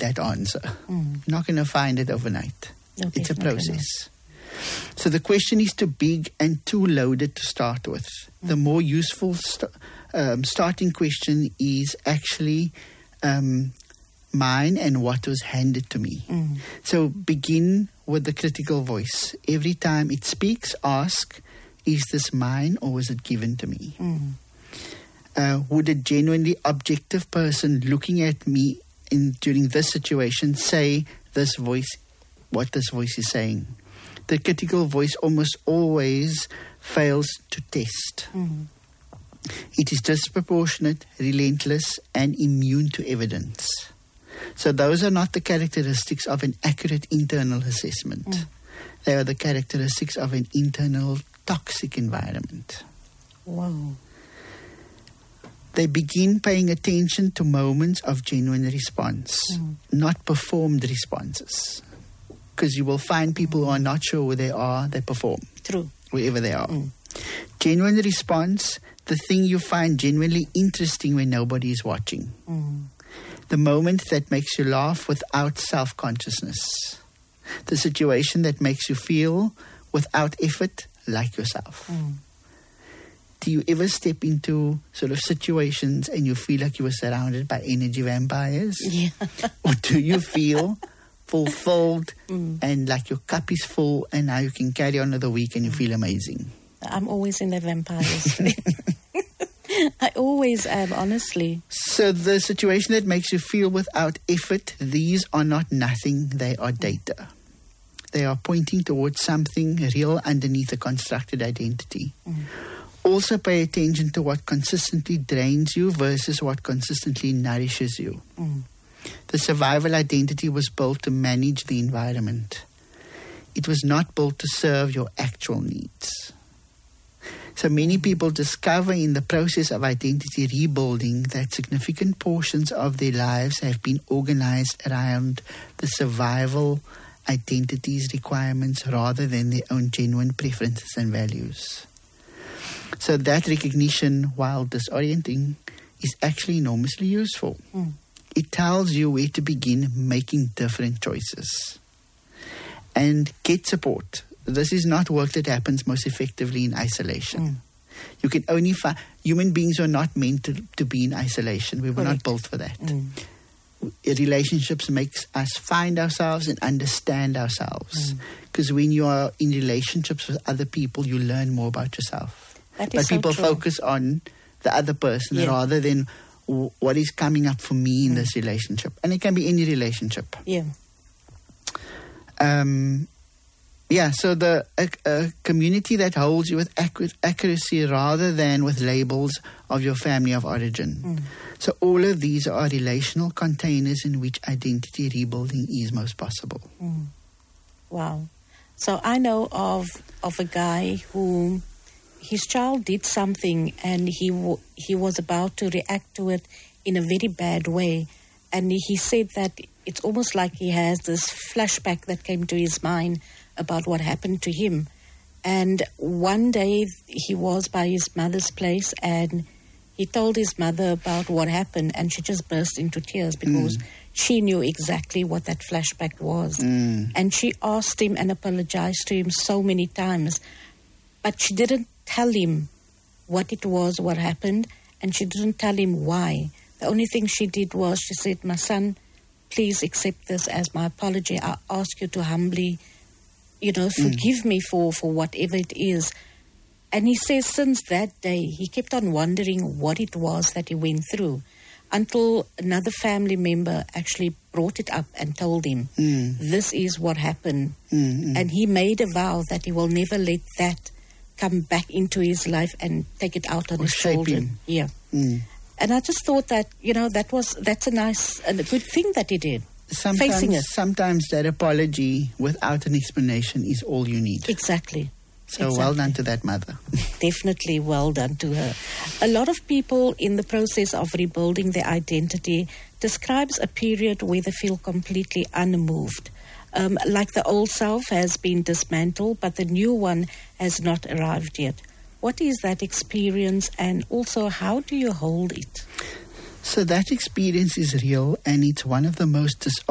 that answer. You're not going to find it overnight. No, it's a definitely process. So the question is too big and too loaded to start with. The more useful starting question is actually mine and what was handed to me. So begin with the critical voice. Every time it speaks, ask, is this mine or was it given to me? Would a genuinely objective person looking at me during this situation say this voice, what this voice is saying? The critical voice almost always fails to test. It is disproportionate, relentless, and immune to evidence. So those are not the characteristics of an accurate internal assessment. They are the characteristics of an internal toxic environment. Wow. They begin paying attention to moments of genuine response, not performed responses. Because you will find people who are not sure where they are, they perform. True. Wherever they are. Genuine response, the thing you find genuinely interesting when nobody is watching. The moment that makes you laugh without self-consciousness. The situation that makes you feel without effort like yourself. Do you ever step into sort of situations and you feel like you were surrounded by energy vampires? Yeah. Or do you feel fulfilled and like your cup is full and now you can carry on another week and you feel amazing? I'm always in the vampires. I always am, honestly. So the situation that makes you feel without effort, these are not nothing, they are data. They are pointing towards something real underneath a constructed identity. Also pay attention to what consistently drains you versus what consistently nourishes you. The survival identity was built to manage the environment. It was not built to serve your actual needs. So many people discover in the process of identity rebuilding that significant portions of their lives have been organized around the survival identity's requirements rather than their own genuine preferences and values. So that recognition, while disorienting, is actually enormously useful. It tells you where to begin making different choices. And get support. This is not work that happens most effectively in isolation. You can only find... Human beings are not meant to be in isolation. We were not built for that. Relationships makes us find ourselves and understand ourselves. Because when you are in relationships with other people, you learn more about yourself. But people focus on the other person rather than what is coming up for me in this relationship. And it can be any relationship. So the community that holds you with accuracy rather than with labels of your family of origin. So all of these are relational containers in which identity rebuilding is most possible. Wow. So I know of a guy who his child did something and he was about to react to it in a very bad way. And he said that it's almost like he has this flashback that came to his mind about what happened to him. And one day he was by his mother's place and he told his mother about what happened, and she just burst into tears because she knew exactly what that flashback was. And she asked him and apologized to him so many times, but she didn't tell him what it was, what happened, and she didn't tell him why. The only thing she did was she said, "My son, please accept this as my apology. I ask you to humbly, forgive me for whatever it is." And he says since that day, he kept on wondering what it was that he went through until another family member actually brought it up and told him, this is what happened. And he made a vow that he will never let that come back into his life and take it out on his children. And I just thought that, that's a nice and a good thing that he did. Facing it. Sometimes that apology without an explanation is all you need. Exactly. So well done to that mother. Definitely well done to her. A lot of people in the process of rebuilding their identity describes a period where they feel completely unmoved. Like the old self has been dismantled, but the new one has not arrived yet. What is that experience, and also how do you hold it? So that experience is real, and it's one of the most